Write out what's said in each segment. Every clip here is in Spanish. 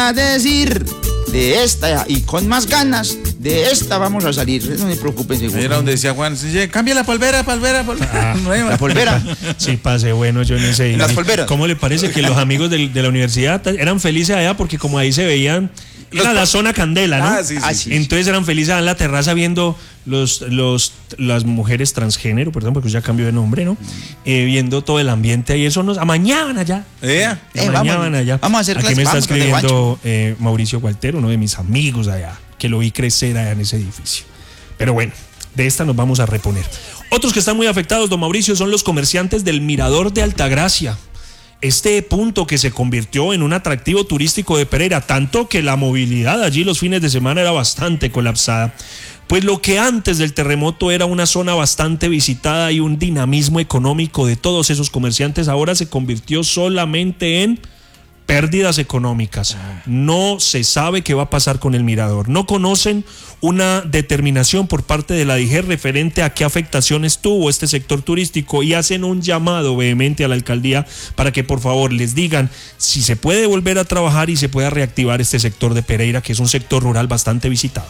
a decir. De esta y con más ganas, de esta vamos a salir. No me preocupen, seguro. Era donde decía Juan, cambia la polvera. La polvera. Sí, pase bueno, yo no sé. Las polveras. ¿Cómo le parece que los amigos de la universidad eran felices allá? Porque como ahí se veían, era la zona Candela, ¿no? Sí. Entonces eran felices allá en la terraza viendo las mujeres transgénero, perdón, porque ya cambió de nombre, ¿no? Viendo todo el ambiente ahí, eso nos amañaban allá. Amañaban allá. Vamos a hacer Aquí me está clases, escribiendo Mauricio Gualtero, uno de mis amigos allá, que lo vi crecer allá en ese edificio. Pero bueno, de esta nos vamos a reponer. Otros que están muy afectados, don Mauricio, son los comerciantes del Mirador de Altagracia. Este punto que se convirtió en un atractivo turístico de Pereira, tanto que la movilidad allí los fines de semana era bastante colapsada. Pues lo que antes del terremoto era una zona bastante visitada y un dinamismo económico de todos esos comerciantes, ahora se convirtió solamente en pérdidas económicas. No se sabe qué va a pasar con el Mirador. No conocen una determinación por parte de la DIGER referente a qué afectaciones tuvo este sector turístico y hacen un llamado vehemente a la alcaldía para que por favor les digan si se puede volver a trabajar y se pueda reactivar este sector de Pereira, que es un sector rural bastante visitado.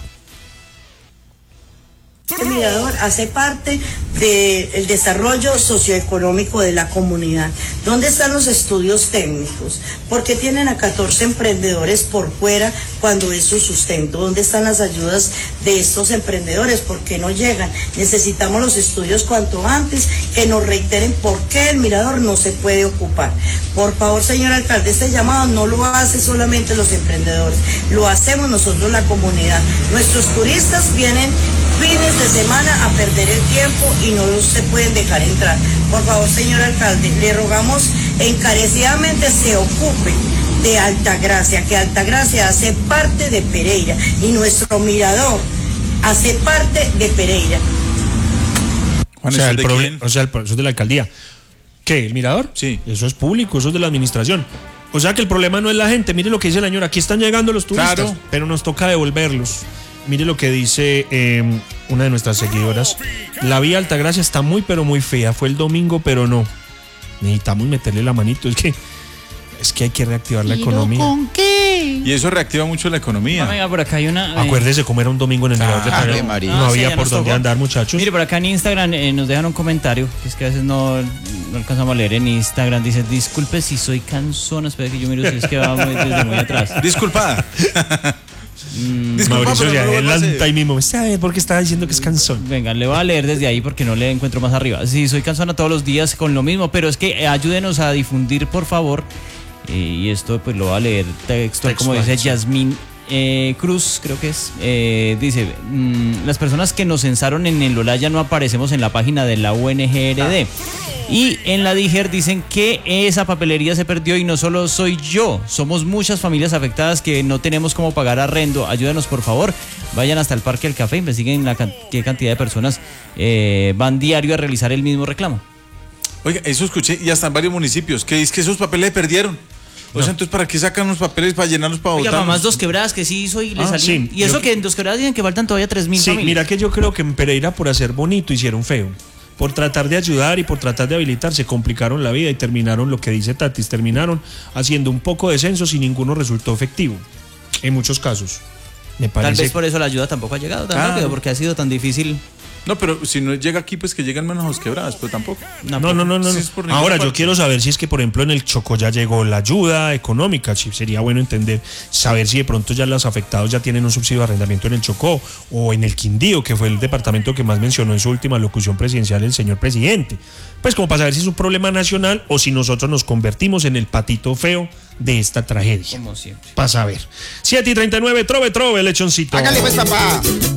El Mirador hace parte del desarrollo socioeconómico de la comunidad. ¿Dónde están los estudios técnicos? ¿Por qué tienen a 14 emprendedores por fuera cuando es su sustento? ¿Dónde están las ayudas de estos emprendedores? ¿Por qué no llegan? Necesitamos los estudios cuanto antes, que nos reiteren por qué el Mirador no se puede ocupar. Por favor, señor alcalde, este llamado no lo hace solamente los emprendedores, lo hacemos nosotros, la comunidad. Nuestros turistas vienen fines de semana a perder el tiempo y no se pueden dejar entrar. Por favor, señor alcalde, le rogamos encarecidamente se ocupe de Altagracia, que Altagracia hace parte de Pereira y nuestro Mirador hace parte de Pereira. Juan, eso es de la alcaldía. ¿Qué? ¿El Mirador? Sí. Eso es público, eso es de la administración. O sea que el problema no es la gente. Mire lo que dice el señor, aquí están llegando los turistas, claro, pero nos toca devolverlos. Mire lo que dice una de nuestras seguidoras. La vía Altagracia está muy pero muy fea. Fue el domingo, pero no. Necesitamos meterle la manito. Es que hay que reactivar la economía. ¿Con qué? Y eso reactiva mucho la economía. Venga, por acá hay una. Acuérdese cómo era un domingo en el Mirador de Pereira. No había por dónde andar, muchachos. Mire, por acá en Instagram nos dejan un comentario, que es que a veces no alcanzamos a leer en Instagram. Dice, disculpe si soy cansona. Espera que yo miro si es que va desde muy atrás. Disculpada. Mauricio ya adelanta ahí mismo. ¿Sabe por qué estaba diciendo que es cansón? Venga, le voy a leer desde ahí porque no le encuentro más arriba. Sí, soy cansona todos los días con lo mismo, pero es que ayúdenos a difundir, por favor. Y esto pues lo va a leer textual, como dice Yasmín Cruz, creo que es. Dice, las personas que nos censaron en el Olaya no aparecemos en la página de la UNGRD. Y en la DIGER dicen que esa papelería se perdió y no solo soy yo, somos muchas familias afectadas que no tenemos cómo pagar arrendo. Ayúdanos, por favor. Vayan hasta el Parque del Café, investiguen qué cantidad de personas van diario a realizar el mismo reclamo. Oiga, eso escuché y hasta en varios municipios, que es que esos papeles perdieron. O sea, entonces, ¿para qué sacan unos papeles para llenarlos para votar? Oiga, mamás Dos Quebradas que sí hizo y le salió. Sí, y eso que en Dos Quebradas dicen que faltan todavía 3.000 familias. Mira que yo creo que en Pereira por hacer bonito hicieron feo. Por tratar de ayudar y por tratar de habilitar se complicaron la vida y terminaron, lo que dice Tatis, terminaron haciendo un poco de censos y ninguno resultó efectivo. En muchos casos. Me parece. Tal vez por eso la ayuda tampoco ha llegado tan rápido, porque ha sido tan difícil. No, pero si no llega aquí, pues que lleguen menos Dos Quebradas, pues tampoco. No. Ahora yo quiero saber si es que, por ejemplo, en el Chocó ya llegó la ayuda económica. Si sería bueno entender, saber si de pronto ya los afectados ya tienen un subsidio de arrendamiento en el Chocó o en el Quindío, que fue el departamento que más mencionó en su última locución presidencial el señor presidente. Pues como para saber si es un problema nacional o si nosotros nos convertimos en el patito feo de esta tragedia. Como siempre. Para saber. 7:39, trove, lechoncito. Hágale pues, papá.